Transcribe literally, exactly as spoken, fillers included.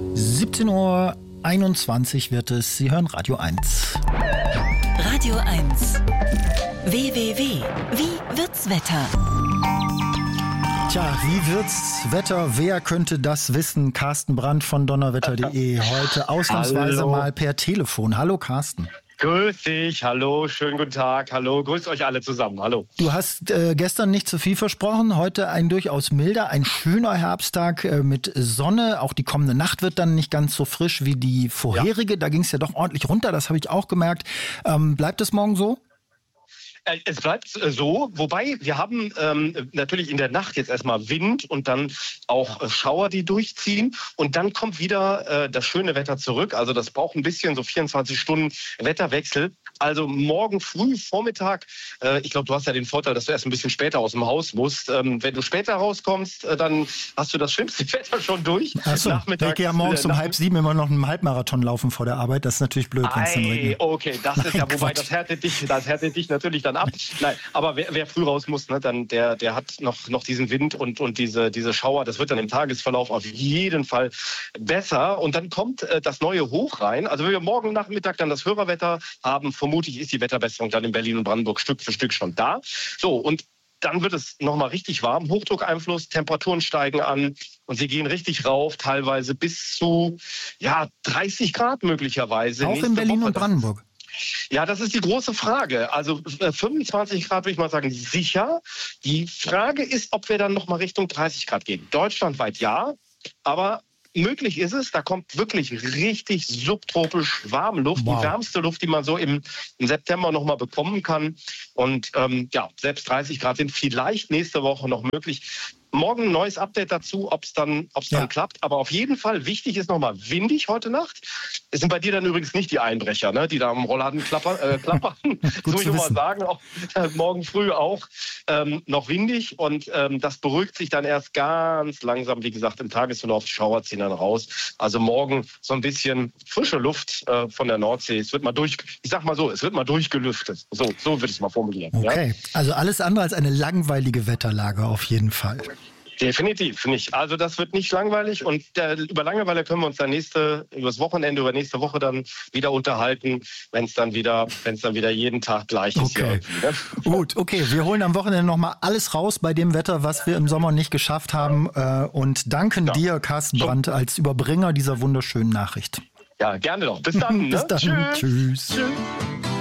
siebzehn Uhr einundzwanzig wird es. Sie hören Radio eins. Radio eins. W W W. Wie wird's Wetter? Tja, wie wird's Wetter? Wer könnte das wissen? Carsten Brandt von donnerwetter punkt de. Heute ausnahmsweise Hallo. mal per Telefon. Hallo Carsten. Grüß dich, hallo, schönen guten Tag, hallo, grüßt euch alle zusammen, hallo. Du hast äh, gestern nicht zu viel versprochen, heute ein durchaus milder, ein schöner Herbsttag äh, mit Sonne. Auch die kommende Nacht wird dann nicht ganz so frisch wie die vorherige. Ja. Da ging es ja doch ordentlich runter, das habe ich auch gemerkt. Ähm, bleibt es morgen so? Es bleibt so, wobei wir haben ähm, natürlich in der Nacht jetzt erstmal Wind und dann auch äh, Schauer, die durchziehen. Und dann kommt wieder äh, das schöne Wetter zurück. Also das braucht ein bisschen, so vierundzwanzig Stunden Wetterwechsel. Also morgen früh, Vormittag, äh, ich glaube, du hast ja den Vorteil, dass du erst ein bisschen später aus dem Haus musst. Ähm, wenn du später rauskommst, äh, dann hast du das schlimmste Wetter schon durch. Achso, ich gehe ja morgens um halb sieben immer noch einen Halbmarathon laufen vor der Arbeit. Das ist natürlich blöd, wenn es dann regnet. Okay, das ist Nein, ja, wobei Quatsch. das härtet dich, das härtet dich natürlich dann ab. Nein, aber wer, wer früh raus muss, ne, dann der, der hat noch, noch diesen Wind und, und diese, diese Schauer. Das wird dann im Tagesverlauf auf jeden Fall besser. Und dann kommt äh, das neue Hoch rein. Also wenn wir morgen Nachmittag dann das Hörerwetter haben, vermutlich ist die Wetterbesserung dann in Berlin und Brandenburg Stück für Stück schon da. So, und dann wird es nochmal richtig warm. Hochdruckeinfluss, Temperaturen steigen an und sie gehen richtig rauf, teilweise bis zu ja, dreißig Grad möglicherweise. Auch in Berlin Woche. und Brandenburg. Ja, das ist die große Frage. Also äh, fünfundzwanzig Grad würde ich mal sagen, sicher. Die Frage ist, ob wir dann nochmal Richtung dreißig Grad gehen. Deutschlandweit ja, aber möglich ist es, da kommt wirklich richtig subtropisch warme Luft, Wow. die wärmste Luft, die man so im, im September noch mal bekommen kann. Und ähm, ja, selbst dreißig Grad sind vielleicht nächste Woche noch möglich. Morgen ein neues Update dazu, ob es dann, ob's dann Ja. klappt. Aber auf jeden Fall, wichtig ist nochmal windig heute Nacht. Es sind bei dir dann übrigens nicht die Einbrecher, ne, die da am Rollladen klappern. Äh, klappern. Das muss ich nochmal sagen. Auch, äh, morgen früh auch ähm, noch windig. Und ähm, das beruhigt sich dann erst ganz langsam, wie gesagt, im Tagesverlauf. Die Schauer ziehen dann raus. Also morgen so ein bisschen frische Luft äh, von der Nordsee. Es wird mal durch, ich sag mal so, es wird mal durchgelüftet. So, so würde ich es mal formulieren. Okay, Ja? also alles andere als eine langweilige Wetterlage auf jeden Fall. Definitiv nicht. Also das wird nicht langweilig und äh, über Langeweile können wir uns dann nächste, übers Wochenende, über nächste Woche dann wieder unterhalten, wenn es dann wieder, wenn es dann wieder jeden Tag gleich ist. Okay. Hier, ne? Gut, okay, wir holen am Wochenende nochmal alles raus bei dem Wetter, was wir im Sommer nicht geschafft haben äh, und danken Ja. dir, Carsten Brandt, als Überbringer dieser wunderschönen Nachricht. Ja, gerne doch. Bis dann. Bis Ne? dann. Tschüss. Tschüss. Tschüss.